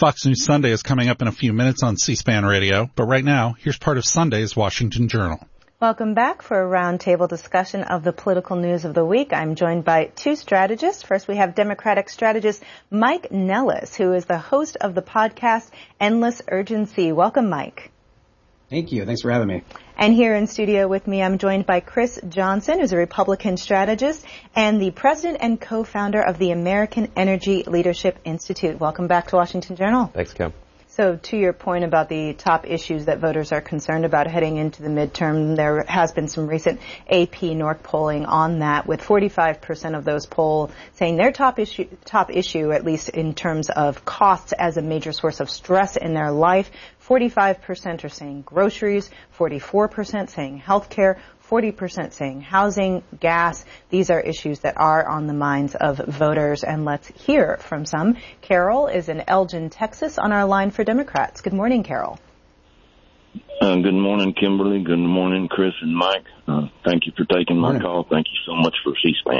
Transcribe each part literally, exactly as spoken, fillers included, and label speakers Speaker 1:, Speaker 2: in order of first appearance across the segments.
Speaker 1: Fox News Sunday is coming up in a few minutes on C-SPAN Radio, but right now, here's part of Sunday's Washington Journal.
Speaker 2: Welcome back for a roundtable discussion of the political news of the week. I'm joined by two strategists. First, we have Democratic strategist Mike Nellis, who is the host of the podcast Endless Urgency. Welcome, Mike.
Speaker 3: Thank you. Thanks for having me.
Speaker 2: And here in studio with me, I'm joined by Chris Johnson, who's a Republican strategist and the president and co-founder of the American Energy Leadership Institute. Welcome back to Washington Journal.
Speaker 4: Thanks, Kim.
Speaker 2: So to your point about the top issues that voters are concerned about heading into the midterm, there has been some recent A P North polling on that, with forty-five percent of those polled saying their top issue, top issue, at least in terms of costs as a major source of stress in their life. forty-five percent are saying groceries, forty-four percent saying health care, forty percent saying housing, gas. These are issues that are on the minds of voters, and let's hear from some. Carol is in Elgin, Texas, on our line for Democrats. Good morning, Carol.
Speaker 5: Uh, good morning, Kimberly. Good morning, Chris and Mike. Uh, thank you for taking my
Speaker 3: morning.
Speaker 5: call. Thank you so much for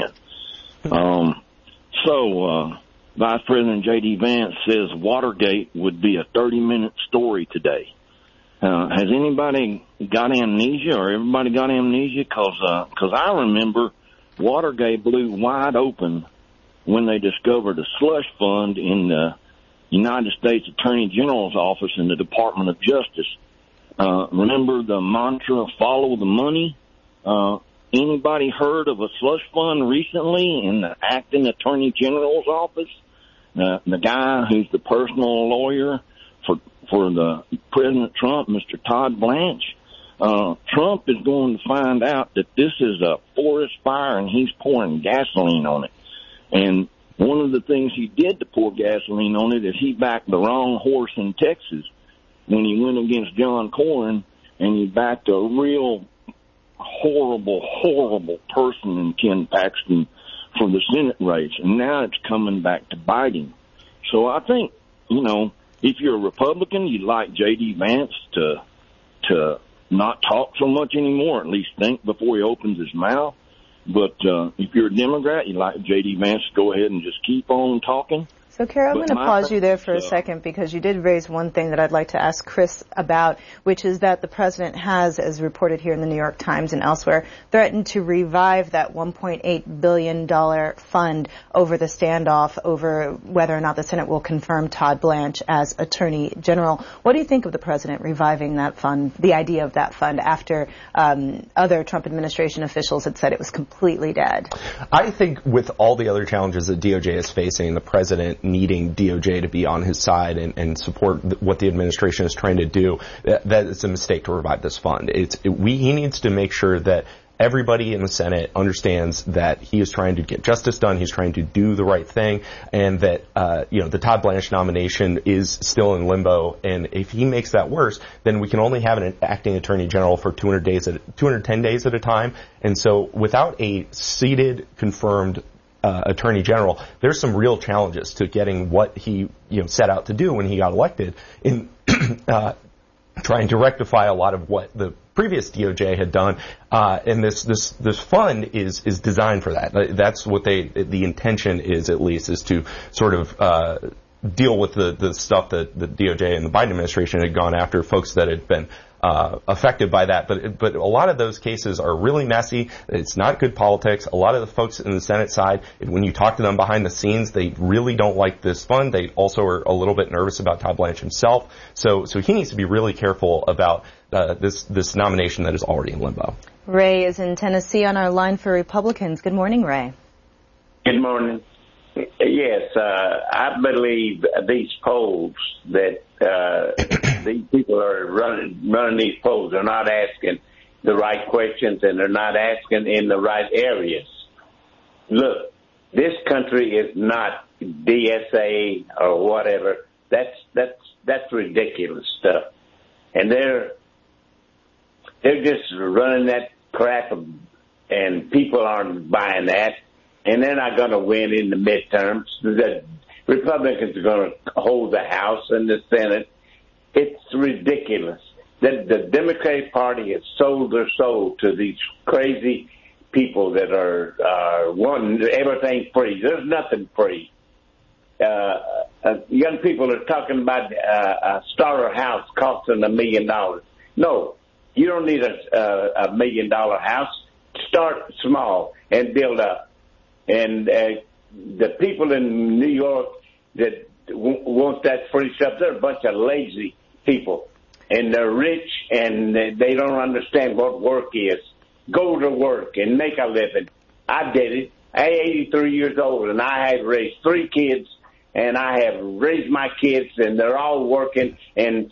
Speaker 5: C-SPAN. Um, so, uh, Vice President J D. Vance says Watergate would be a thirty-minute story today. Uh, has anybody got amnesia, or everybody got amnesia? Because uh, cause I remember Watergate blew wide open when they discovered a slush fund in the United States Attorney General's office in the Department of Justice. Uh, remember the mantra, follow the money? Uh, anybody heard of a slush fund recently in the acting Attorney General's office? Uh, the guy who's the personal lawyer for for the President Trump, Mister Todd Blanche. Uh, Trump is going to find out that this is a forest fire and he's pouring gasoline on it. And one of the things he did to pour gasoline on it is he backed the wrong horse in Texas when he went against John Cornyn, and he backed a real horrible, horrible person in Ken Paxton for the Senate race. And now it's coming back to bite him. So I think, you know, if you're a Republican, you'd like J D. Vance to to not talk so much anymore, at least think before he opens his mouth. But uh, if you're a Democrat, you'd like J D. Vance to go ahead and just keep on talking.
Speaker 2: So, Carol, I'm
Speaker 5: But
Speaker 2: going to
Speaker 5: my
Speaker 2: pause you there for a
Speaker 5: uh,
Speaker 2: second, because you did raise one thing that I'd like to ask Chris about, which is that the president has, as reported here in the New York Times and elsewhere, threatened to revive that one point eight billion dollars fund over the standoff over whether or not the Senate will confirm Todd Blanche as Attorney General. What do you think of the president reviving that fund, the idea of that fund, after um, other Trump administration officials had said it was completely dead?
Speaker 4: I think with all the other challenges that D O J is facing, the president needing D O J to be on his side and, and support th- what the administration is trying to do, that, that is a mistake to revive this fund. It's, it, we, he needs to make sure that everybody in the Senate understands that he is trying to get justice done, he's trying to do the right thing, and that, uh, you know, the Todd Blanche nomination is still in limbo, and if he makes that worse, then we can only have an acting Attorney General for two hundred days at, two hundred ten days at a time, and so without a seated, confirmed Uh, Attorney General, there's some real challenges to getting what he, you know, set out to do when he got elected in uh, trying to rectify a lot of what the previous D O J had done. Uh, and this this this fund is is designed for that. That's what they the intention is, at least, is to sort of uh, deal with the the stuff that the D O J and the Biden administration had gone after, folks that had been Uh, affected by that. But but a lot of those cases are really messy. It's not good politics. A lot of the folks in the Senate side, when you talk to them behind the scenes, they really don't like this fund. They also are a little bit nervous about Todd Blanche himself. So so he needs to be really careful about uh, this this nomination that is already in limbo.
Speaker 2: Ray is in Tennessee on our line for Republicans. Good morning, Ray.
Speaker 6: Good morning. Yes, uh, I believe these polls that uh, these people are running running these polls, they're not asking the right questions, and they're not asking in the right areas. Look, this country is not D S A or whatever. That's that's that's ridiculous stuff, and they're they're just running that crap, and people aren't buying that. And they're not going to win in the midterms. The Republicans are going to hold the House and the Senate. It's ridiculous. The, the Democratic Party has sold their soul to these crazy people that are, are wanting everything free. There's nothing free. Uh, uh, young people are talking about uh, a starter house costing a million dollars. No, you don't need a, a, a million dollar house. Start small and build up. And uh, the people in New York that w- want that free stuff, they're a bunch of lazy people. And they're rich, and they don't understand what work is. Go to work and make a living. I did it. I'm eighty-three years old, and I have raised three kids, and I have raised my kids, and they're all working, and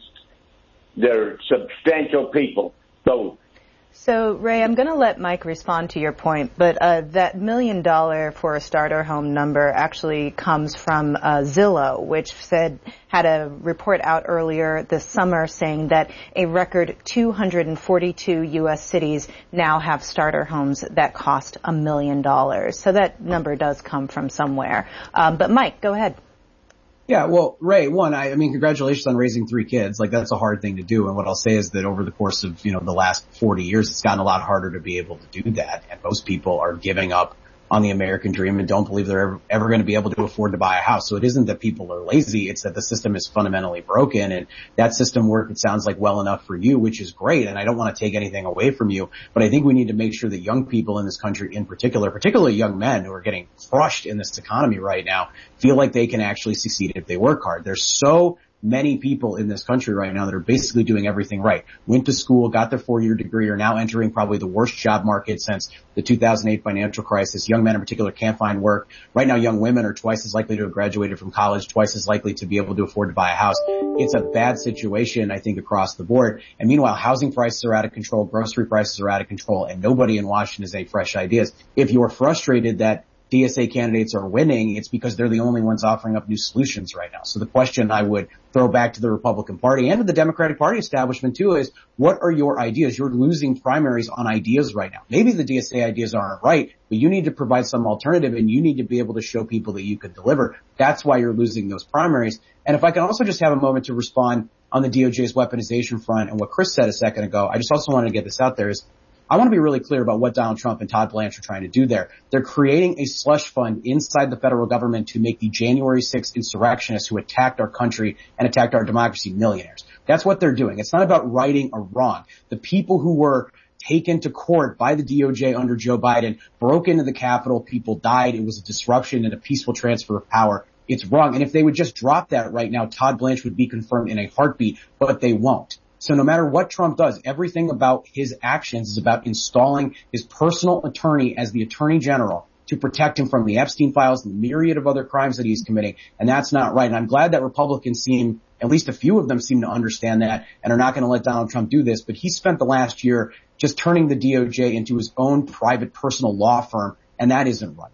Speaker 6: they're substantial people. So,
Speaker 2: So, Ray, I'm going to let Mike respond to your point, but uh, that million dollar for a starter home number actually comes from uh, Zillow, which said had a report out earlier this summer saying that a record two hundred forty-two U S cities now have starter homes that cost a million dollars. So that number does come from somewhere. Um, but Mike, go ahead.
Speaker 3: Yeah, well, Ray, one, I, I mean, congratulations on raising three kids. Like, that's a hard thing to do. And what I'll say is that over the course of, you know, the last forty years, it's gotten a lot harder to be able to do that. And most people are giving up on the American dream and don't believe they're ever, ever going to be able to afford to buy a house. So it isn't that people are lazy. It's that the system is fundamentally broken, and that system work, it sounds like, well enough for you, which is great. And I don't want to take anything away from you, but I think we need to make sure that young people in this country in particular, particularly young men who are getting crushed in this economy right now, feel like they can actually succeed if they work hard. There's so many people in this country right now that are basically doing everything right. Went to school, got their four-year degree, are now entering probably the worst job market since the two thousand eight financial crisis. Young men in particular can't find work. Right now, young women are twice as likely to have graduated from college, twice as likely to be able to afford to buy a house. It's a bad situation, I think, across the board. And meanwhile, housing prices are out of control, grocery prices are out of control, and nobody in Washington has any fresh ideas. If you're frustrated that D S A candidates are winning, it's because they're the only ones offering up new solutions right now. So the question I would throw back to the Republican Party and to the Democratic Party establishment too is, what are your ideas? You're losing primaries on ideas right now. Maybe the D S A ideas aren't right, but you need to provide some alternative, and you need to be able to show people that you could deliver. That's why you're losing those primaries. And if I can also just have a moment to respond on the D O J's weaponization front and what Chris said a second ago, I just also wanted to get this out there is, I want to be really clear about what Donald Trump and Todd Blanche are trying to do there. They're creating a slush fund inside the federal government to make the January sixth insurrectionists who attacked our country and attacked our democracy millionaires. That's what they're doing. It's not about righting a wrong. The people who were taken to court by the D O J under Joe Biden broke into the Capitol. People died. It was a disruption and a peaceful transfer of power. It's wrong. And if they would just drop that right now, Todd Blanche would be confirmed in a heartbeat, but they won't. So no matter what Trump does, everything about his actions is about installing his personal attorney as the attorney general to protect him from the Epstein files and the myriad of other crimes that he's committing. And that's not right. And I'm glad that Republicans seem, at least a few of them seem to understand that and are not going to let Donald Trump do this. But he spent the last year just turning the D O J into his own private personal law firm, and that isn't right.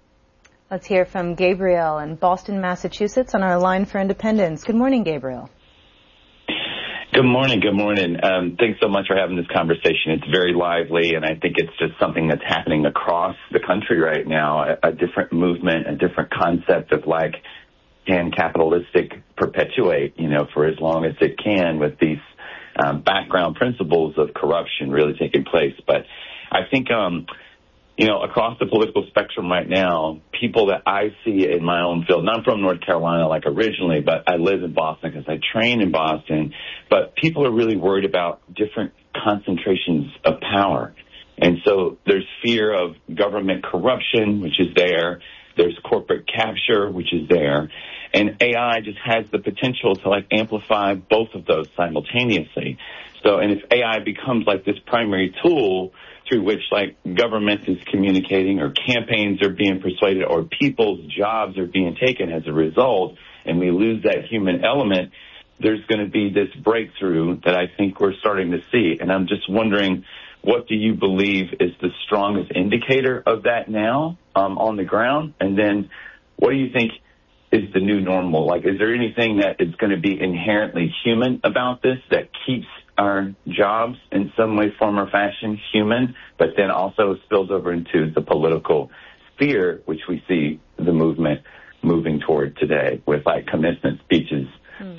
Speaker 2: Let's hear from Gabriel in Boston, Massachusetts on our line for independence. Good morning, Gabriel.
Speaker 7: Good morning. Good morning. Um, thanks so much for having this conversation. It's very lively, and I think it's just something that's happening across the country right now, a, a different movement, a different concept of like, can capitalistic perpetuate, you know, for as long as it can with these um, background principles of corruption really taking place. But I think, um, you know, across the political spectrum right now, people that I see in my own field, and I'm from North Carolina like originally, but I live in Boston because I train in Boston, but people are really worried about different concentrations of power. And so there's fear of government corruption, which is there. There's corporate capture, which is there. And A I just has the potential to like amplify both of those simultaneously. So, and if A I becomes like this primary tool through which like government is communicating or campaigns are being persuaded or people's jobs are being taken as a result, and we lose that human element, there's going to be this breakthrough that I think we're starting to see. And I'm just wondering, what do you believe is the strongest indicator of that now um, on the ground? And then what do you think is the new normal? Like, is there anything that is going to be inherently human about this that keeps our jobs in some way, form, or fashion human, but then also spills over into the political sphere, which we see the movement moving toward today with like commencement speeches, mm. you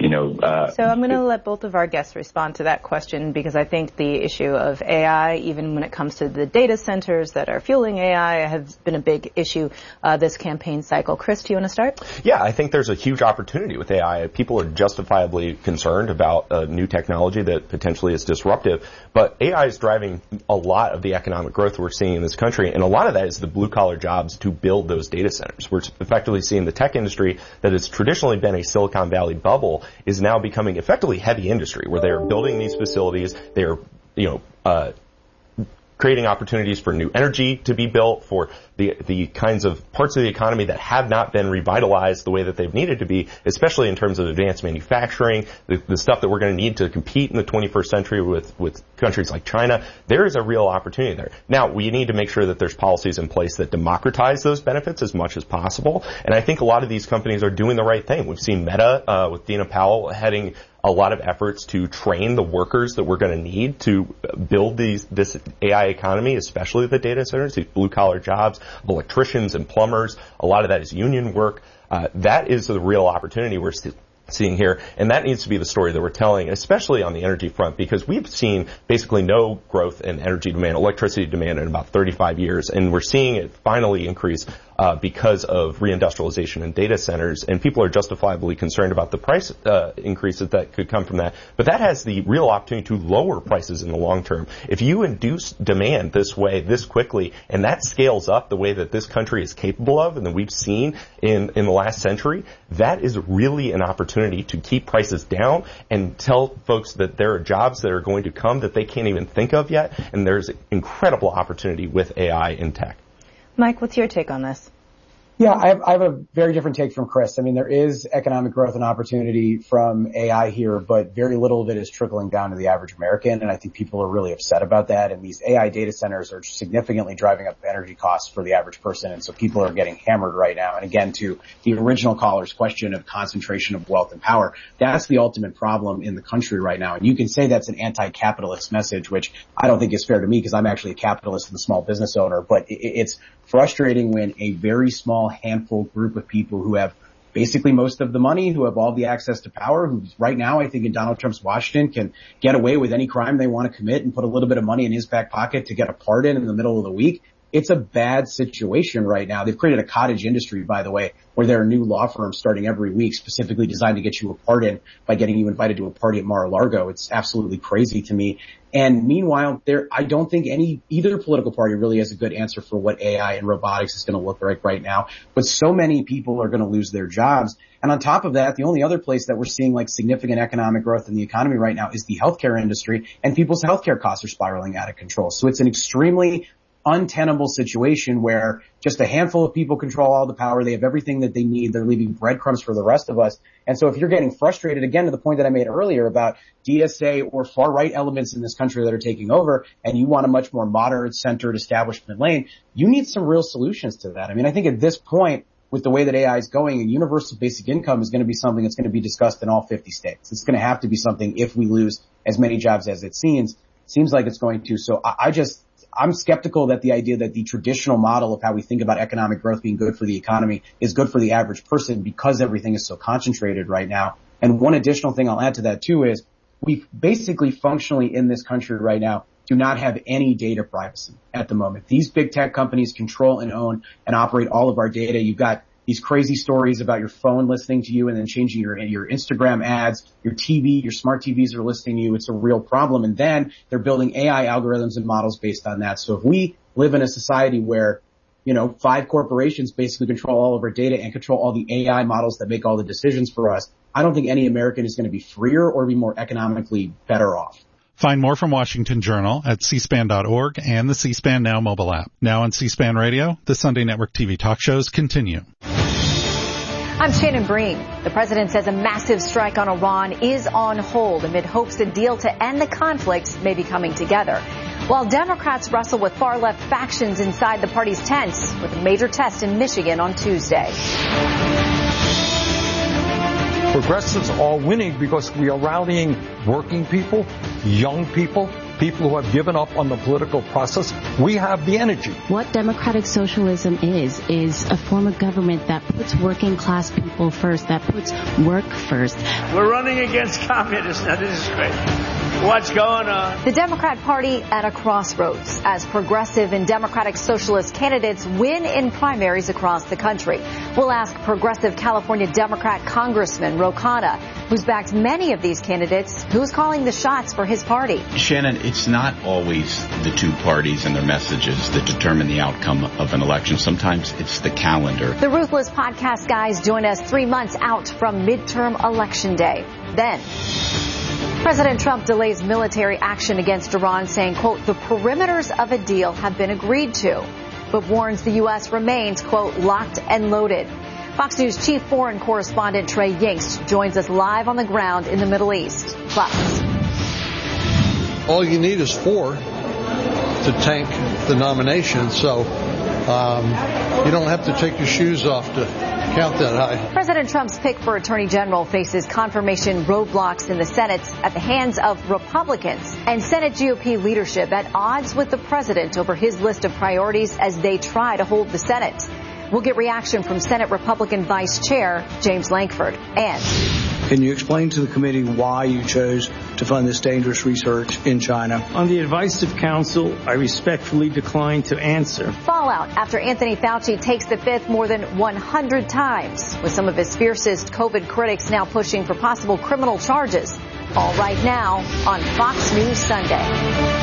Speaker 7: you know. Uh,
Speaker 2: so I'm going to let both of our guests respond to that question, because I think the issue of A I, even when it comes to the data centers that are fueling A I, has been a big issue uh, this campaign cycle. Chris, do you want to start?
Speaker 4: Yeah, I think there's a huge opportunity with A I. People are justifiably concerned about a new technology that potentially is disruptive, but A I is driving a lot of the economic growth we're seeing in this country, and a lot of that is the blue-collar jobs to build those data centers. We're effectively seeing the tech industry that has traditionally been a Silicon Valley bubble is now becoming effectively heavy industry, where they are building these facilities, they are, you know, uh, creating opportunities for new energy to be built, for the the kinds of parts of the economy that have not been revitalized the way that they've needed to be, especially in terms of advanced manufacturing, the, the stuff that we're going to need to compete in the twenty-first century with, with countries like China. There is a real opportunity there. Now, we need to make sure that there's policies in place that democratize those benefits as much as possible, and I think a lot of these companies are doing the right thing. We've seen Meta, uh, with Dina Powell heading a lot of efforts to train the workers that we're going to need to build these this A I economy, especially the data centers, these blue-collar jobs, electricians and plumbers. A lot of that is union work. Uh, that is the real opportunity we're st- seeing here, and that needs to be the story that we're telling, especially on the energy front, because we've seen basically no growth in energy demand, electricity demand in about thirty-five years, and we're seeing it finally increase uh, because of reindustrialization in data centers, and people are justifiably concerned about the price uh, increases that could come from that. But that has the real opportunity to lower prices in the long term. If you induce demand this way, this quickly, and that scales up the way that this country is capable of, and that we've seen in, in the last century, that is really an opportunity to keep prices down and tell folks that there are jobs that are going to come that they can't even think of yet, and there's incredible opportunity with A I in tech.
Speaker 2: Mike, what's your take on this?
Speaker 3: Yeah, I have, I have a very different take from Chris. I mean, there is economic growth and opportunity from A I here, but very little of it is trickling down to the average American, and I think people are really upset about that. And these A I data centers are significantly driving up energy costs for the average person, and so people are getting hammered right now. And again, to the original caller's question of concentration of wealth and power, that's the ultimate problem in the country right now. And you can say that's an anti-capitalist message, which I don't think is fair to me, because I'm actually a capitalist and a small business owner, but it's frustrating when a very small handful group of people who have basically most of the money, who have all the access to power, who right now I think in Donald Trump's Washington can get away with any crime they want to commit and put a little bit of money in his back pocket to get a pardon in the middle of the week. It's a bad situation right now. They've created a cottage industry, by the way, where there are new law firms starting every week specifically designed to get you a pardon by getting you invited to a party at Mar-a-Lago. It's absolutely crazy to me. And meanwhile, there, I don't think any, either political party really has a good answer for what A I and robotics is going to look like right now. But so many people are going to lose their jobs. And on top of that, the only other place that we're seeing like significant economic growth in the economy right now is the healthcare industry, and people's healthcare costs are spiraling out of control. So it's an extremely untenable situation where just a handful of people control all the power. They have everything that they need. They're leaving breadcrumbs for the rest of us. And so if you're getting frustrated, again, to the point that I made earlier about D S A or far-right elements in this country that are taking over, and you want a much more moderate-centered establishment lane, you need some real solutions to that. I mean, I think at this point, with the way that A I is going, a universal basic income is going to be something that's going to be discussed in all fifty states. It's going to have to be something if we lose as many jobs as it seems, seems like it's going to. So I, I just, I'm skeptical that the idea that the traditional model of how we think about economic growth being good for the economy is good for the average person, because everything is so concentrated right now. And one additional thing I'll add to that too is we basically functionally in this country right now do not have any data privacy at the moment. These big tech companies control and own and operate all of our data. You've got these crazy stories about your phone listening to you and then changing your your Instagram ads, your T V, your smart T Vs are listening to you. It's a real problem. And then they're building A I algorithms and models based on that. So if we live in a society where, you know, five corporations basically control all of our data and control all the A I models that make all the decisions for us, I don't think any American is going to be freer or be more economically better off.
Speaker 1: Find more from Washington Journal at c span dot org and the C-SPAN Now mobile app. Now on C-SPAN Radio, the Sunday Network T V talk shows continue.
Speaker 8: I'm Shannon Breen. The president says a massive strike on Iran is on hold amid hopes the deal to end the conflict may be coming together. While Democrats wrestle with far-left factions inside the party's tents with a major test in Michigan on Tuesday.
Speaker 9: Progressives are winning because we are rallying working people, young people, people who have given up on the political process. We have the energy.
Speaker 10: What democratic socialism is, is a form of government that puts working class people first, that puts work first.
Speaker 11: We're running against communists. Now, this is great. What's going on?
Speaker 8: The Democrat Party at a crossroads as progressive and democratic socialist candidates win in primaries across the country. We'll ask progressive California Democrat Congressman Ro Khanna, who's backed many of these candidates, who's calling the shots for his party.
Speaker 12: Shannon, it's not always the two parties and their messages that determine the outcome of an election. Sometimes it's the calendar.
Speaker 8: The Ruthless Podcast guys join us three months out from midterm election day. Then, President Trump delays military action against Iran, saying, quote, the perimeters of a deal have been agreed to, but warns the U S remains, quote, locked and loaded. Fox News chief foreign correspondent Trey Yingst joins us live on the ground in the Middle East. Plus,
Speaker 13: all you need is four to tank the nomination, so um, you don't have to take your shoes off to count that high.
Speaker 8: President Trump's pick for Attorney General faces confirmation roadblocks in the Senate at the hands of Republicans, and Senate G O P leadership at odds with the president over his list of priorities as they try to hold the Senate. We'll get reaction from Senate Republican Vice Chair James Lankford. And
Speaker 14: can you explain to the committee why you chose to fund this dangerous research in China?
Speaker 11: On the advice of counsel, I respectfully decline to answer.
Speaker 8: Fallout after Anthony Fauci takes the fifth more than one hundred times, with some of his fiercest COVID critics now pushing for possible criminal charges. All right now on Fox News Sunday.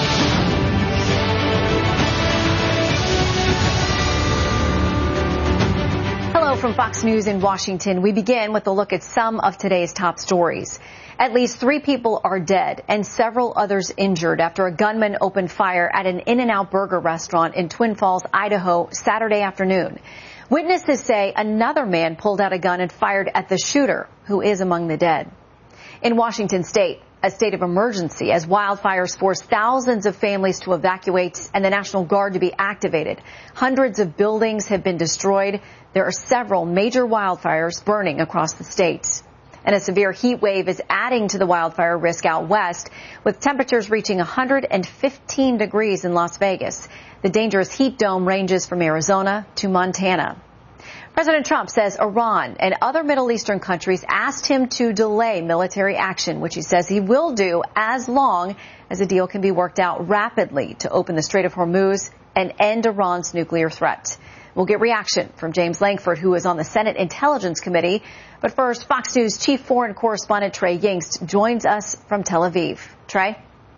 Speaker 8: Hello from Fox News in Washington. We begin with a look at some of today's top stories. At least three people are dead and several others injured after a gunman opened fire at an In-N-Out Burger restaurant in Twin Falls, Idaho, Saturday afternoon. Witnesses say another man pulled out a gun and fired at the shooter, who is among the dead. In Washington state, a state of emergency as wildfires force thousands of families to evacuate and the National Guard to be activated. Hundreds of buildings have been destroyed. There are several major wildfires burning across the state. And a severe heat wave is adding to the wildfire risk out west, with temperatures reaching one hundred fifteen degrees in Las Vegas. The dangerous heat dome ranges from Arizona to Montana. President Trump says Iran and other Middle Eastern countries asked him to delay military action, which he says he will do as long as a deal can be worked out rapidly to open the Strait of Hormuz and end Iran's nuclear threat. We'll get reaction from James Lankford, who is on the Senate Intelligence Committee. But first, Fox News chief foreign correspondent Trey Yingst joins us from Tel Aviv. Trey?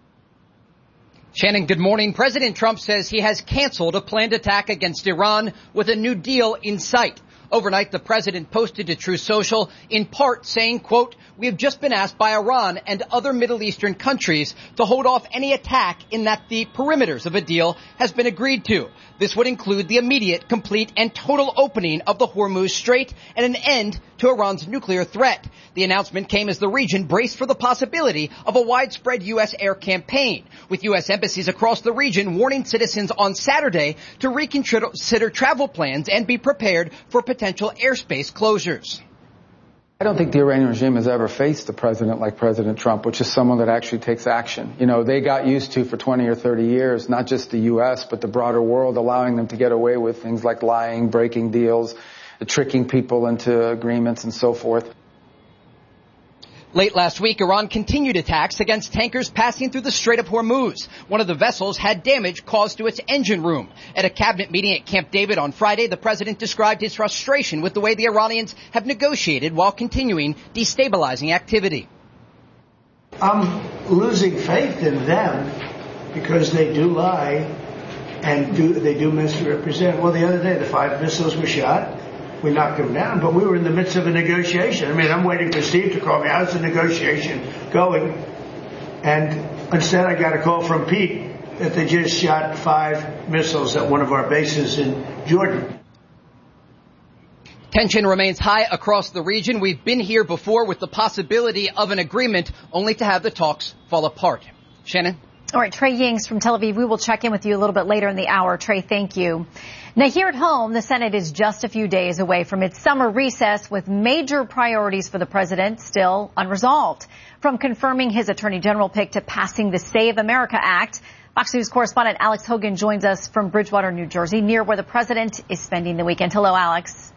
Speaker 15: Shannon, good morning. President Trump says he has canceled a planned attack against Iran with a new deal in sight. Overnight, the president posted to Truth Social, in part saying, quote, we have just been asked by Iran and other Middle Eastern countries to hold off any attack in that the perimeters of a deal has been agreed to. This would include the immediate, complete, and total opening of the Hormuz Strait and an end to Iran's nuclear threat. The announcement came as the region braced for the possibility of a widespread U S air campaign, with U S embassies across the region warning citizens on Saturday to reconsider travel plans and be prepared for potential airspace closures.
Speaker 16: I don't think the Iranian regime has ever faced a president like President Trump, which is someone that actually takes action. You know, they got used to for twenty or thirty years, not just the U S, but the broader world, allowing them to get away with things like lying, breaking deals, tricking people into agreements and so forth.
Speaker 15: Late last week, Iran continued attacks against tankers passing through the Strait of Hormuz. One of the vessels had damage caused to its engine room. At a cabinet meeting at Camp David on Friday, the president described his frustration with the way the Iranians have negotiated while continuing destabilizing activity.
Speaker 11: I'm losing faith in them because they do lie and do they do misrepresent. Well, the other day, the five missiles were shot. We knocked them down, but we were in the midst of a negotiation. I mean, I'm waiting for Steve to call me. How's the negotiation going? And instead, I got a call from Pete that they just shot five missiles at one of our bases in Jordan.
Speaker 15: Tension remains high across the region. We've been here before with the possibility of an agreement, only to have the talks fall apart. Shannon?
Speaker 8: All right, Trey Yings from Tel Aviv. We will check in with you a little bit later in the hour. Trey, thank you. Now, here at home, the Senate is just a few days away from its summer recess with major priorities for the president still unresolved. From confirming his attorney general pick to passing the Save America Act, Fox News correspondent Alex Hogan joins us from Bridgewater, New Jersey, near where the president is spending the weekend. Hello, Alex.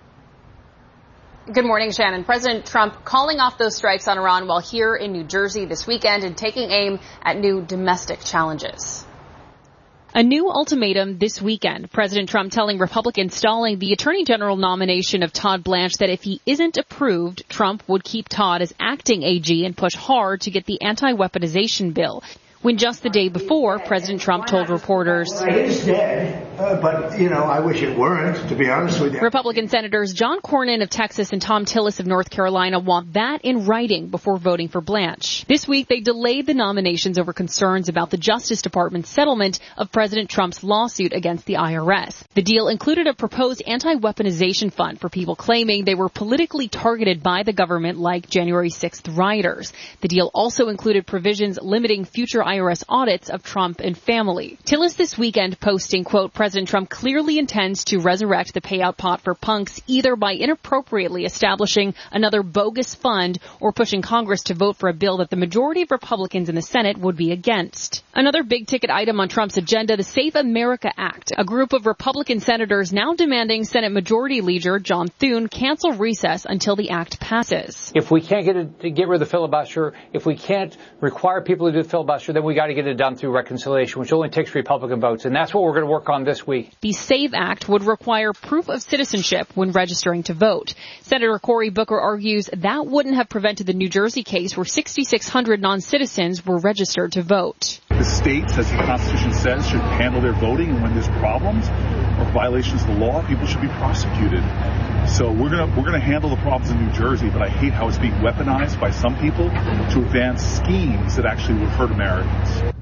Speaker 17: Good morning, Shannon. President Trump calling off those strikes on Iran while here in New Jersey this weekend and taking aim at new domestic challenges.
Speaker 18: A new ultimatum this weekend. President Trump telling Republicans stalling the Attorney General nomination of Todd Blanche that if he isn't approved, Trump would keep Todd as acting A G and push hard to get the anti-weaponization bill. When just the day before, President Trump told reporters,
Speaker 11: It is dead, uh, but, you know, I wish it weren't, to be honest with you.
Speaker 18: Republican Senators John Cornyn of Texas and Tom Tillis of North Carolina want that in writing before voting for Blanche. This week, they delayed the nominations over concerns about the Justice Department's settlement of President Trump's lawsuit against the I R S. The deal included a proposed anti-weaponization fund for people claiming they were politically targeted by the government, like January sixth rioters. The deal also included provisions limiting future I R S audits of Trump and family. Tillis this weekend posting, quote, President Trump clearly intends to resurrect the payout pot for punks either by inappropriately establishing another bogus fund or pushing Congress to vote for a bill that the majority of Republicans in the Senate would be against. Another big ticket item on Trump's agenda, the Save America Act, a group of Republican senators now demanding Senate Majority Leader John Thune cancel recess until the act passes.
Speaker 19: If we can't get it, to get rid of the filibuster, if we can't require people to do the filibuster, then we got to get it done through reconciliation, which only takes Republican votes. And that's what we're going to work on this week.
Speaker 18: The SAVE Act would require proof of citizenship when registering to vote. Senator Cory Booker argues that wouldn't have prevented the New Jersey case where sixty-six hundred non-citizens were registered to vote.
Speaker 20: The states, as the Constitution says, should handle their voting, and when there's problems or violations of the law, people should be prosecuted. So we're gonna we're gonna handle the problems in New Jersey, but I hate how it's being weaponized by some people to advance schemes that actually would hurt Americans.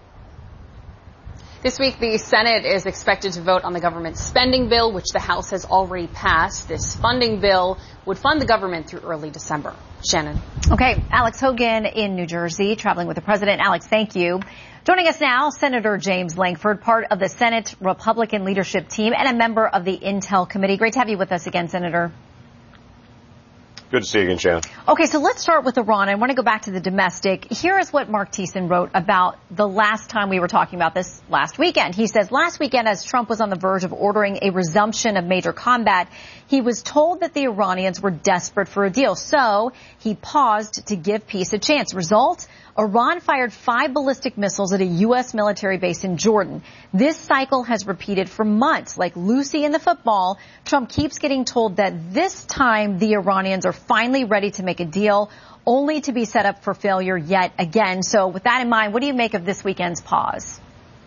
Speaker 17: This week, the Senate is expected to vote on the government spending bill, which the House has already passed. This funding bill would fund the government through early December. Shannon.
Speaker 8: Okay, Alex Hogan in New Jersey, traveling with the president. Alex, thank you. Joining us now, Senator James Lankford, part of the Senate Republican leadership team and a member of the Intel Committee. Great to have you with us again, Senator.
Speaker 21: Good to see you again, Shannon.
Speaker 8: Okay, so let's start with Iran. I want to go back to the domestic. Here is what Mark Thiessen wrote about the last time we were talking about this last weekend. He says, last weekend, as Trump was on the verge of ordering a resumption of major combat, he was told that the Iranians were desperate for a deal. So he paused to give peace a chance. Result? Iran fired five ballistic missiles at a U S military base in Jordan. This cycle has repeated for months. Like Lucy in the football, Trump keeps getting told that this time the Iranians are finally ready to make a deal, only to be set up for failure yet again. So with that in mind, what do you make of this weekend's pause?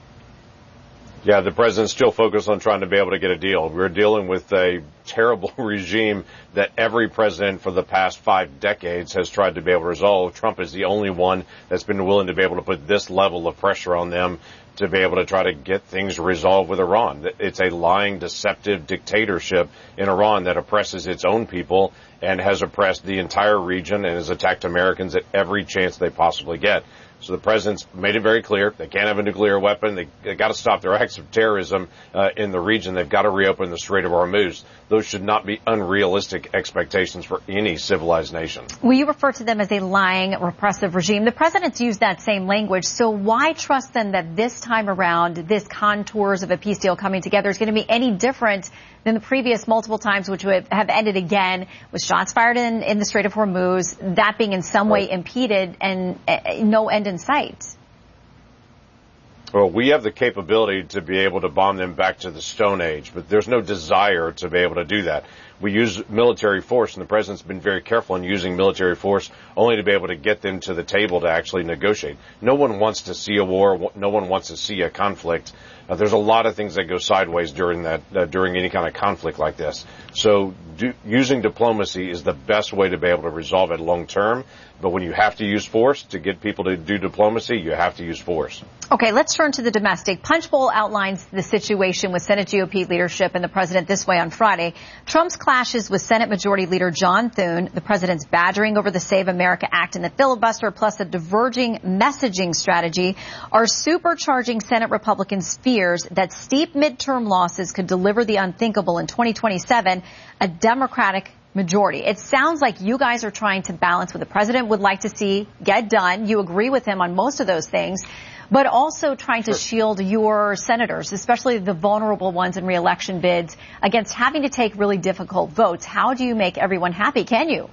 Speaker 21: Yeah, the president's still focused on trying to be able to get a deal. We're dealing with a terrible regime that every president for the past five decades has tried to be able to resolve. Trump is the only one that's been willing to be able to put this level of pressure on them to be able to try to get things resolved with Iran. It's a lying, deceptive dictatorship in Iran that oppresses its own people and has oppressed the entire region and has attacked Americans at every chance they possibly get. So the president's made it very clear they can't have a nuclear weapon. They, they got to stop their acts of terrorism uh, in the region. They've got to reopen the Strait of Hormuz. Those should not be unrealistic expectations for any civilized nation.
Speaker 8: Well, you refer to them as a lying, repressive regime. The president's used that same language. So why trust then that this time around, this contours of a peace deal coming together is going to be any different than the previous multiple times, which would have ended again with shots fired in, in the Strait of Hormuz, that being in some way impeded and uh, no end in sight?
Speaker 21: Well, we have the capability to be able to bomb them back to the Stone Age, but there's no desire to be able to do that. We use military force, and the president's been very careful in using military force only to be able to get them to the table to actually negotiate. No one wants to see a war. No one wants to see a conflict. Uh, there's a lot of things that go sideways during that, uh, during any kind of conflict like this. So do, using diplomacy is the best way to be able to resolve it long term. But when you have to use force to get people to do diplomacy, you have to use force.
Speaker 8: Okay, let's turn to the domestic. Punchbowl outlines the situation with Senate G O P leadership and the president this way on Friday. Trump's class clashes with Senate Majority Leader John Thune, the president's badgering over the Save America Act and the filibuster, plus a diverging messaging strategy, are supercharging Senate Republicans' fears that steep midterm losses could deliver the unthinkable in twenty twenty-seven, a Democratic majority. It sounds like you guys are trying to balance what the president would like to see get done. You agree with him on most of those things, but also trying to shield your senators, especially the vulnerable ones in re-election bids, against having to take really difficult votes. How do you make everyone happy? Can you?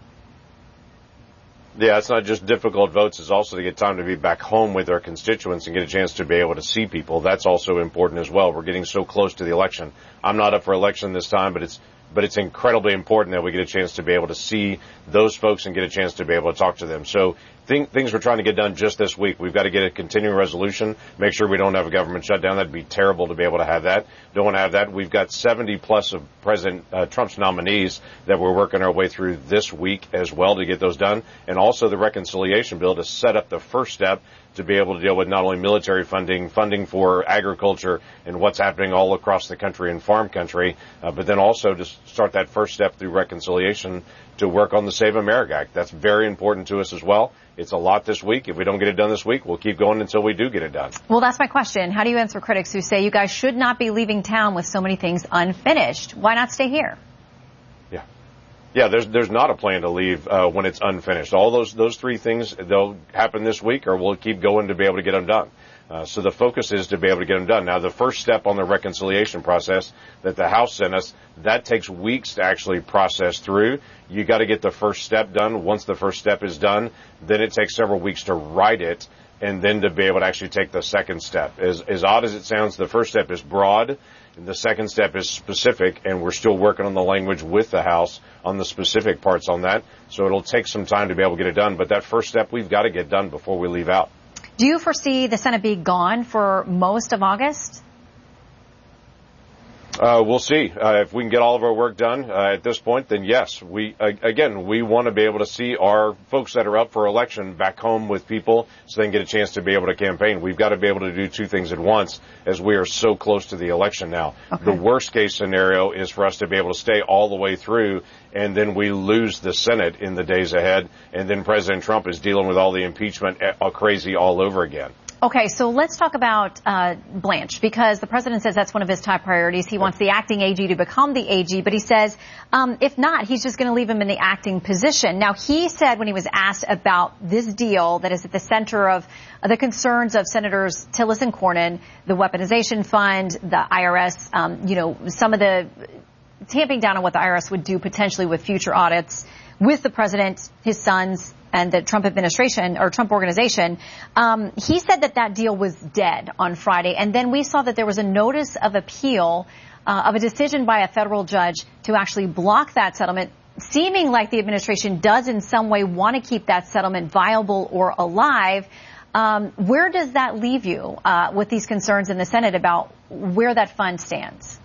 Speaker 21: Yeah, it's not just difficult votes. It's also to get time to be back home with their constituents and get a chance to be able to see people. That's also important as well. We're getting so close to the election. I'm not up for election this time, but it's But it's incredibly important that we get a chance to be able to see those folks and get a chance to be able to talk to them. So th- things we're trying to get done just this week. We've got to get a continuing resolution, make sure we don't have a government shutdown. That'd be terrible to be able to have that. Don't want to have that. We've got seventy plus of President uh, Trump's nominees that we're working our way through this week as well to get those done. And also the reconciliation bill to set up the first step to be able to deal with not only military funding, funding for agriculture and what's happening all across the country and farm country, uh, but then also to start that first step through reconciliation to work on the Save America Act. That's very important to us as well. It's a lot this week. If we don't get it done this week, we'll keep going until we do get it done.
Speaker 8: Well, that's my question. How do you answer critics who say you guys should not be leaving town with so many things unfinished? Why not stay here?
Speaker 21: Yeah. Yeah, there's there's not a plan to leave uh, when it's unfinished. All those those three things, they'll happen this week, or we'll keep going to be able to get them done. Uh, so the focus is to be able to get them done. Now, the first step on the reconciliation process that the House sent us, that takes weeks to actually process through. You got to get the first step done. Once the first step is done, then it takes several weeks to write it, and then to be able to actually take the second step. As, as odd as it sounds, the first step is broad. The second step is specific, and we're still working on the language with the House on the specific parts on that. So it'll take some time to be able to get it done. But that first step we've got to get done before we leave out.
Speaker 8: Do you foresee the Senate being gone for most of August?
Speaker 21: Uh, we'll see. Uh, if we can get all of our work done uh, at this point, then yes. We uh, again, we want to be able to see our folks that are up for election back home with people so they can get a chance to be able to campaign. We've got to be able to do two things at once as we are so close to the election now. Okay. The worst case scenario is for us to be able to stay all the way through, and then we lose the Senate in the days ahead, and then President Trump is dealing with all the impeachment uh, crazy all over again.
Speaker 8: Okay, so let's talk about uh, Blanche, because the president says that's one of his top priorities. He wants the acting A G to become the A G, but he says um, if not, he's just going to leave him in the acting position. Now, he said when he was asked about this deal that is at the center of uh, the concerns of Senators Tillis and Cornyn, the weaponization fund, the I R S, um, you know, some of the tamping down on what the I R S would do potentially with future audits with the president, his sons, and the Trump administration or Trump organization. Um, he said that that deal was dead on Friday. And then we saw that there was a notice of appeal uh, of a decision by a federal judge to actually block that settlement, seeming like the administration does in some way want to keep that settlement viable or alive. Um, where does that leave you uh, with these concerns in the Senate about where that fund stands?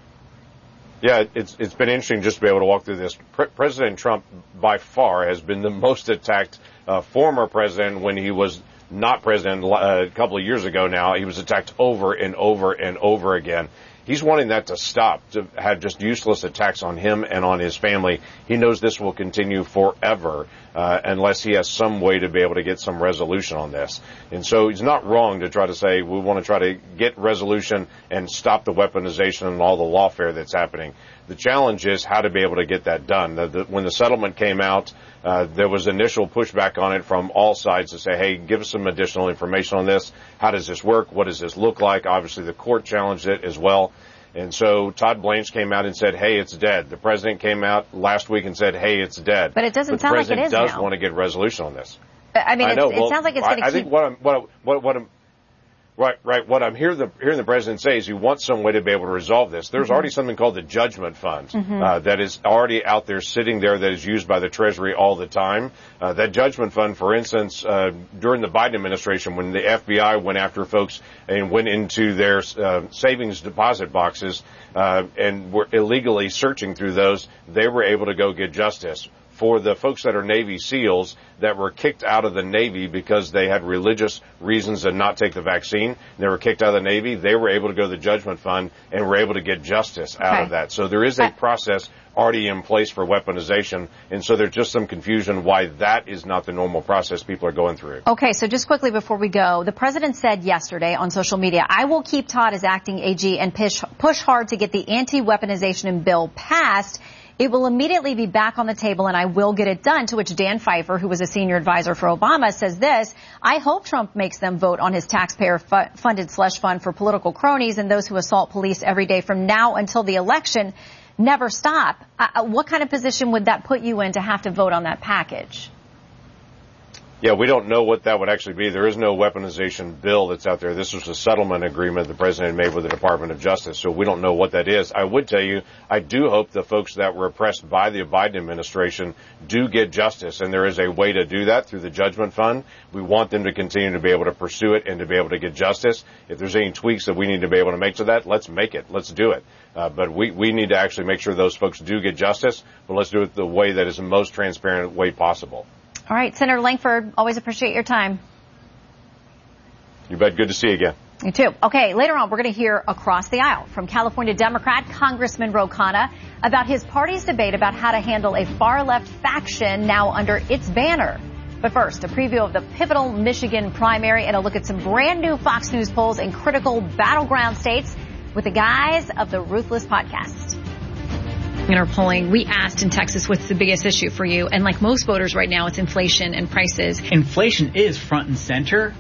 Speaker 21: Yeah, it's it's been interesting just to be able to walk through this. Pre- President Trump, by far, has been the most attacked uh, former president when he was not president uh, a couple of years ago now. He was attacked over and over and over again. He's wanting that to stop, to have just useless attacks on him and on his family. He knows this will continue forever uh, unless he has some way to be able to get some resolution on this. And so he's not wrong to try to say we want to try to get resolution and stop the weaponization and all the lawfare that's happening. The challenge is how to be able to get that done. The, the, when the settlement came out, uh, there was initial pushback on it from all sides to say, hey, give us some additional information on this. How does this work? What does this look like? Obviously, the court challenged it as well. And so Todd Blanche came out and said, hey, it's dead. The president came out last week and said, hey, it's dead.
Speaker 8: But it doesn't
Speaker 21: but
Speaker 8: sound like it is
Speaker 21: now. The president does
Speaker 8: now.
Speaker 21: want to get resolution on this.
Speaker 8: I mean,
Speaker 21: I know.
Speaker 8: it
Speaker 21: well,
Speaker 8: sounds like it's going to
Speaker 21: I,
Speaker 8: keep...
Speaker 21: I think what I'm, what, what, what I'm, right, right, what I'm hearing the, hearing the president say is he wants some way to be able to resolve this. There's mm-hmm. already something called the Judgment Fund mm-hmm. uh, that is already out there sitting there that is used by the Treasury all the time. Uh, that Judgment Fund, for instance, uh, during the Biden administration, when the F B I went after folks and went into their uh, savings deposit boxes uh, and were illegally searching through those, they were able to go get justice. For the folks that are Navy SEALs that were kicked out of the Navy because they had religious reasons to not take the vaccine, they were kicked out of the Navy, they were able to go to the Judgment Fund and were able to get justice out
Speaker 8: okay.
Speaker 21: of that. So there is a process already in place for weaponization. And so there's just some confusion why that is not the normal process people are going through.
Speaker 8: Okay, so just quickly before we go, the president said yesterday on social media, I will keep Todd as acting A G and push, push hard to get the anti-weaponization bill passed. It will immediately be back on the table, and I will get it done, to which Dan Pfeiffer, who was a senior advisor for Obama, says this: I hope Trump makes them vote on his taxpayer-funded slush fund for political cronies and those who assault police every day from now until the election never stop. Uh, what kind of position would that put you in to have to vote on that package?
Speaker 21: Yeah, we don't know what that would actually be. There is no weaponization bill that's out there. This was a settlement agreement the president made with the Department of Justice, so we don't know what that is. I would tell you, I do hope the folks that were oppressed by the Biden administration do get justice, and there is a way to do that through the Judgment Fund. We want them to continue to be able to pursue it and to be able to get justice. If there's any tweaks that we need to be able to make to that, let's make it. Let's do it. Uh, but we, we need to actually make sure those folks do get justice, but let's do it the way that is the most transparent way possible.
Speaker 8: All right, Senator Lankford, always appreciate your time.
Speaker 21: You bet. Good to see you again.
Speaker 8: You too. Okay, later on, we're going to hear across the aisle from California Democrat Congressman Ro Khanna about his party's debate about how to handle a far-left faction now under its banner. But first, a preview of the pivotal Michigan primary and a look at some brand new Fox News polls in critical battleground states with the guys of the Ruthless Podcast.
Speaker 18: In our polling, we asked in Texas, what's the biggest issue for you? And like most voters right now, it's inflation and prices.
Speaker 5: Inflation is front and center.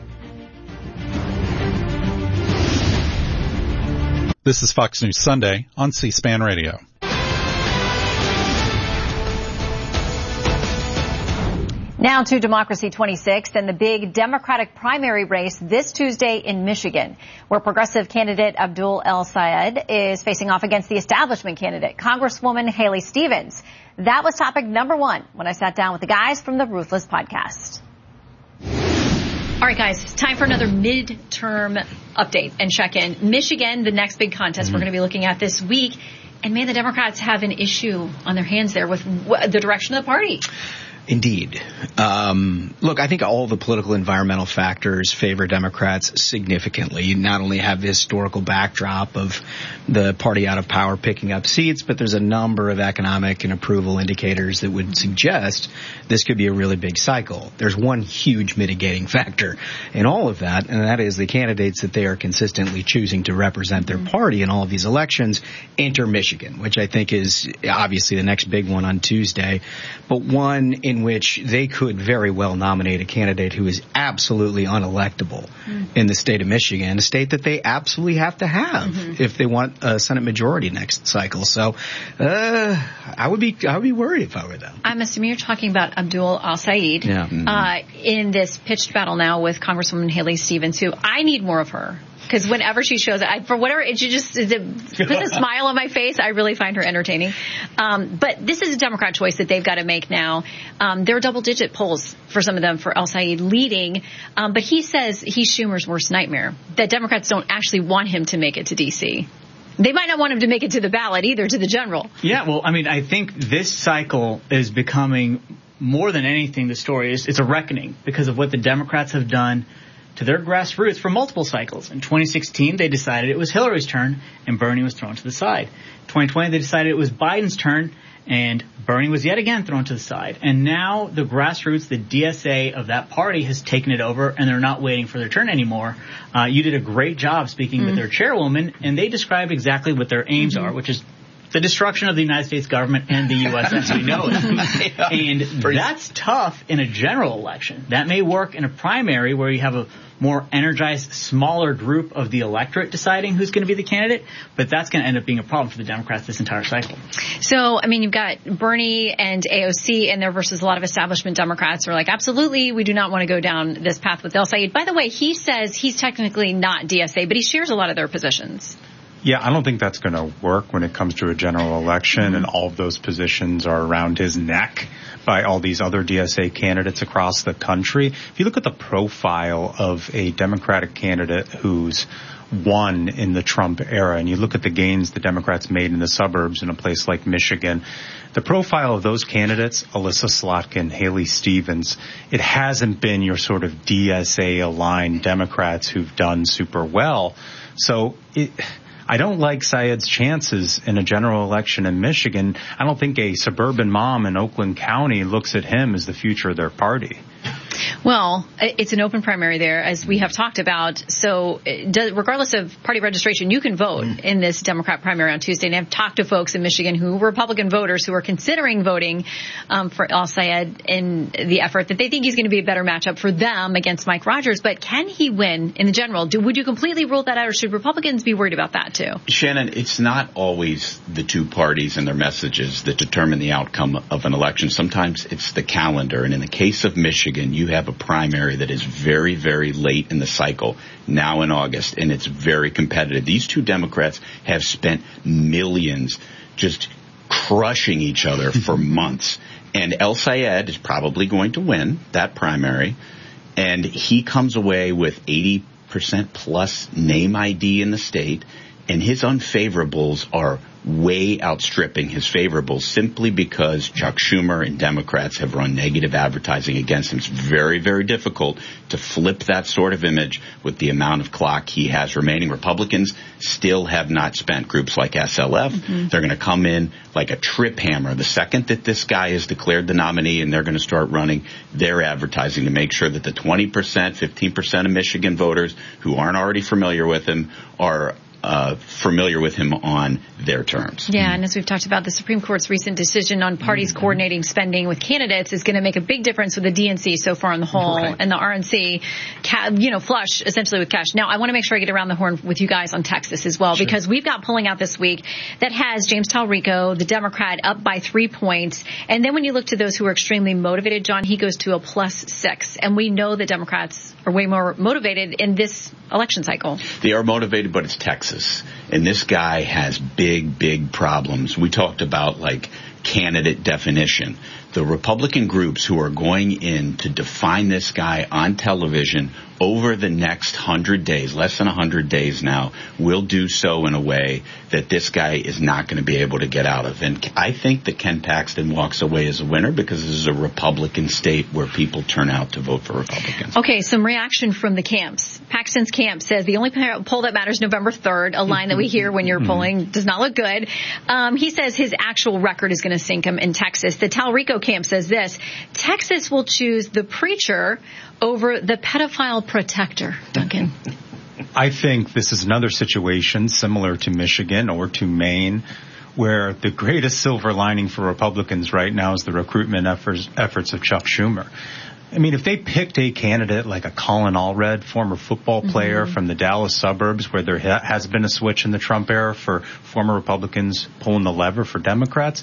Speaker 1: This is Fox News Sunday on C-SPAN Radio.
Speaker 8: Now to Democracy twenty-six and the big Democratic primary race this Tuesday in Michigan, where progressive candidate Abdul El-Sayed is facing off against the establishment candidate, Congresswoman Haley Stevens. That was topic number one when I sat down with the guys from the Ruthless Podcast.
Speaker 18: All right, guys, time for another midterm update and check-in. Michigan, the next big contest mm-hmm. we're going to be looking at this week. And, man, the Democrats have an issue on their hands there with the direction of the party.
Speaker 22: Indeed. Um, look, I think all the political environmental factors favor Democrats significantly. You not only have the historical backdrop of the party out of power picking up seats, but there's a number of economic and approval indicators that would suggest this could be a really big cycle. There's one huge mitigating factor in all of that, and that is the candidates that they are consistently choosing to represent their party in all of these elections enter Michigan, which I think is obviously the next big one on Tuesday, but one in which they could very well nominate a candidate who is absolutely unelectable mm. in the state of Michigan, a state that they absolutely have to have mm-hmm. if they want a Senate majority next cycle. So uh, I would be I would be worried if I were them.
Speaker 18: I'm assuming you're talking about Abdul El-Sayed
Speaker 22: yeah. mm-hmm.
Speaker 18: uh, in this pitched battle now with Congresswoman Haley Stevens, who I need more of her. Because whenever she shows up, I, for whatever, it just it puts a smile on my face. I really find her entertaining. Um, but this is a Democrat choice that they've got to make now. Um, there are double-digit polls for some of them for El-Sayed leading. Um, but he says he's Schumer's worst nightmare, that Democrats don't actually want him to make it to D C. They might not want him to make it to the ballot either, to the general.
Speaker 5: Yeah, well, I mean, I think this cycle is becoming, more than anything, the story is it's a reckoning because of what the Democrats have done to their grassroots for multiple cycles. In twenty sixteen, they decided it was Hillary's turn, and Bernie was thrown to the side. twenty twenty, they decided it was Biden's turn, and Bernie was yet again thrown to the side. And now the grassroots, the D S A of that party has taken it over, and they're not waiting for their turn anymore. Uh, you did a great job speaking mm-hmm. with their chairwoman, and they described exactly what their aims mm-hmm. are, which is the destruction of the United States government and the U S as we know it. yeah. And that's tough in a general election. That may work in a primary where you have a more energized, smaller group of the electorate deciding who's going to be the candidate, but that's going to end up being a problem for the Democrats this entire cycle.
Speaker 18: So, I mean, you've got Bernie and A O C in there versus a lot of establishment Democrats who are like, absolutely, we do not want to go down this path with El-Sayed. By the way, he says he's technically not D S A, but he shares a lot of their positions.
Speaker 23: Yeah, I don't think that's going to work when it comes to a general election, mm-hmm. and all of those positions are around his neck by all these other D S A candidates across the country. If you look at the profile of a Democratic candidate who's won in the Trump era, and you look at the gains the Democrats made in the suburbs in a place like Michigan, the profile of those candidates, Alyssa Slotkin, Haley Stevens, it hasn't been your sort of D S A-aligned Democrats who've done super well. So it... I don't like Syed's chances in a general election in Michigan. I don't think a suburban mom in Oakland County looks at him as the future of their party.
Speaker 18: Well, it's an open primary there, as we have talked about. So regardless of party registration, you can vote mm. in this Democrat primary on Tuesday. And I've talked to folks in Michigan who were Republican voters who are considering voting um, for El-Sayed in the effort that they think he's going to be a better matchup for them against Mike Rogers. But can he win in the general? Do, would you completely rule that out, or should Republicans be worried about that too?
Speaker 12: Shannon, it's not always the two parties and their messages that determine the outcome of an election. Sometimes it's the calendar. And in the case of Michigan, you have a primary that is very, very late in the cycle, now in August, and it's very competitive. These two Democrats have spent millions just crushing each other for months. And El-Sayed is probably going to win that primary, and he comes away with eighty percent plus name I D in the state, and his unfavorables are way outstripping his favorables simply because Chuck Schumer and Democrats have run negative advertising against him. It's very, very difficult to flip that sort of image with the amount of clock he has remaining. Republicans still have not spent. Groups like S L F, mm-hmm. they're going to come in like a trip hammer the second that this guy is declared the nominee, and they're going to start running their advertising to make sure that the twenty percent, fifteen percent of Michigan voters who aren't already familiar with him are Uh, familiar with him on their terms.
Speaker 18: Yeah, and as we've talked about, the Supreme Court's recent decision on parties mm-hmm. coordinating spending with candidates is going to make a big difference with the D N C so far in the hole, right. and the R N C, ca- you know, flush essentially with cash. Now, I want to make sure I get around the horn with you guys on Texas as well, sure. because we've got polling out this week that has James Talrico, the Democrat, up by three points. And then when you look to those who are extremely motivated, John, he goes to a plus six. And we know that Democrats are way more motivated in this election cycle.
Speaker 12: They are motivated, but it's Texas. And this guy has big, big problems. We talked about, like, candidate definition. The Republican groups who are going in to define this guy on television over the next hundred days, less than a hundred days now, will do so in a way that this guy is not going to be able to get out of. And I think that Ken Paxton walks away as a winner because this is a Republican state where people turn out to vote for Republicans.
Speaker 18: Okay, some reaction from the camps. Paxton's camp says the only poll that matters November third, a line that we hear when you're polling, does not look good. Um, he says his actual record is going to sink him in Texas. The Talrico camp says this: Texas will choose the preacher over the pedophile protector. Duncan.
Speaker 23: I think this is another situation similar to Michigan or to Maine, where the greatest silver lining for Republicans right now is the recruitment efforts, efforts of Chuck Schumer. I mean, if they picked a candidate like a Colin Allred, former football player mm-hmm. from the Dallas suburbs, where there ha- has been a switch in the Trump era for former Republicans pulling the lever for Democrats,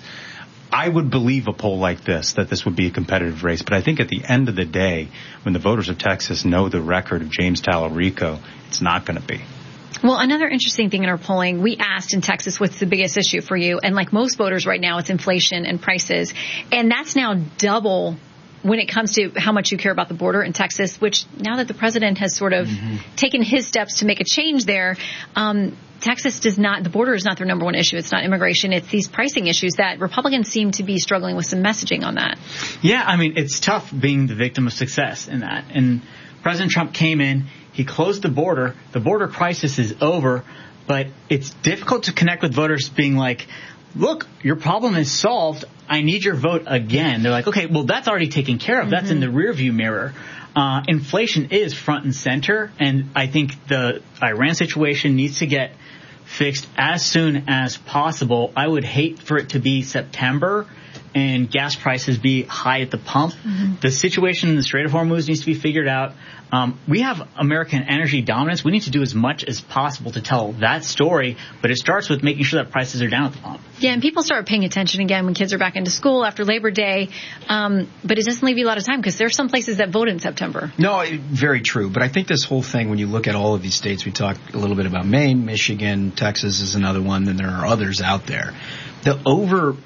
Speaker 23: I would believe a poll like this, that this would be a competitive race. But I think at the end of the day, when the voters of Texas know the record of James Talrico, it's not going to be.
Speaker 18: Well, another interesting thing in our polling, we asked in Texas, what's the biggest issue for you? And like most voters right now, it's inflation and prices. And that's now double when it comes to how much you care about the border in Texas, which now that the president has sort of mm-hmm. taken his steps to make a change there, um, Texas does not, the border is not their number one issue. It's not immigration. It's these pricing issues that Republicans seem to be struggling with some messaging on that.
Speaker 5: Yeah, I mean, it's tough being the victim of success in that. And President Trump came in, he closed the border, the border crisis is over, but it's difficult to connect with voters being like, look, your problem is solved. I need your vote again. They're like, okay, well, that's already taken care of. That's mm-hmm. in the rearview mirror. Uh, inflation is front and center, and I think the Iran situation needs to get fixed as soon as possible. I would hate for it to be September and gas prices be high at the pump. Mm-hmm. The situation in the Strait of Hormuz needs to be figured out. Um, we have American energy dominance. We need to do as much as possible to tell that story, but it starts with making sure that prices are down at the pump.
Speaker 18: Yeah, and people start paying attention again when kids are back into school after Labor Day, um, but it doesn't leave you a lot of time because there are some places that vote in September.
Speaker 22: No, very true, but I think this whole thing, when you look at all of these states, we talked a little bit about Maine, Michigan, Texas is another one, and there are others out there. The over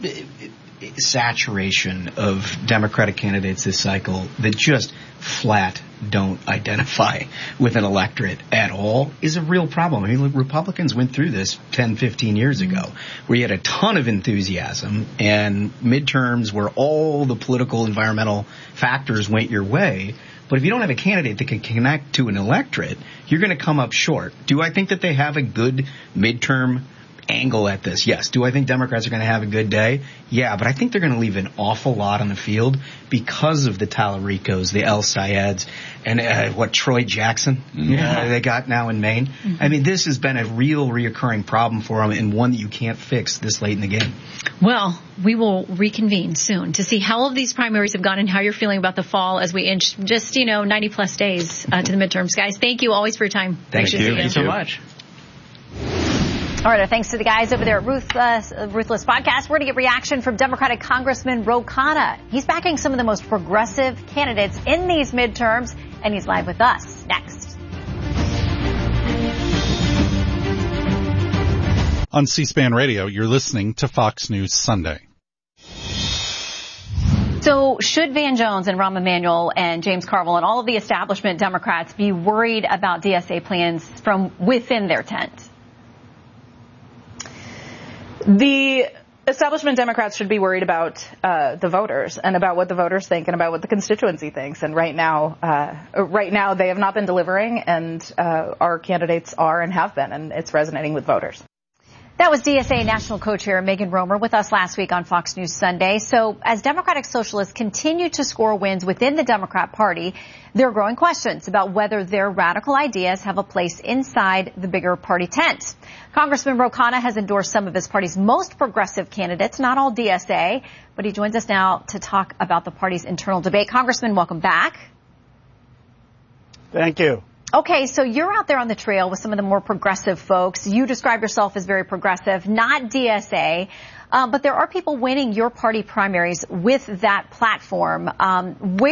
Speaker 22: saturation of Democratic candidates this cycle that just flat don't identify with an electorate at all is a real problem. I mean, look, Republicans went through this ten, fifteen years ago where you had a ton of enthusiasm and midterms where all the political environmental factors went your way. But if you don't have a candidate that can connect to an electorate, you're going to come up short. Do I think that they have a good midterm angle at this? Yes. Do I think Democrats are going to have a good day? Yeah, but I think they're going to leave an awful lot on the field because of the Tallaricos, the El Sayeds, and uh, what, Troy Jackson yeah. they got now in Maine. Mm-hmm. I mean, this has been a real reoccurring problem for them and one that you can't fix this late in the game.
Speaker 4: Well, we will reconvene soon to see how all of these primaries have gone and how you're feeling about the fall as we inch just, you know, ninety plus days uh, to the midterms. Guys, thank you always for your time.
Speaker 22: Thank you.
Speaker 4: you.
Speaker 22: Thank you
Speaker 5: so much.
Speaker 8: All right, our thanks to the guys over there at Ruthless, uh, Ruthless Podcast. We're going to get reaction from Democratic Congressman Ro Khanna. He's backing some of the most progressive candidates in these midterms, and he's live with us next.
Speaker 1: On C-SPAN Radio, you're listening to Fox News Sunday.
Speaker 8: So should Van Jones and Rahm Emanuel and James Carville and all of the establishment Democrats be worried about D S A plans from within their tent?
Speaker 6: The establishment Democrats should be worried about uh, the voters and about what the voters think and about what the constituency thinks. And right now, uh, right now they have not been delivering, and uh, our candidates are and have been, and it's resonating with voters.
Speaker 8: That was D S A National Co-Chair Megan Romer with us last week on Fox News Sunday. So as Democratic Socialists continue to score wins within the Democrat Party, there are growing questions about whether their radical ideas have a place inside the bigger party tent. Congressman Ro Khanna has endorsed some of his party's most progressive candidates, not all D S A, but he joins us now to talk about the party's internal debate. Congressman, welcome back.
Speaker 11: Thank you.
Speaker 8: Okay, so you're out there on the trail with some of the more progressive folks. You describe yourself as very progressive, not D S A, uh, but there are people winning your party primaries with that platform. Um, where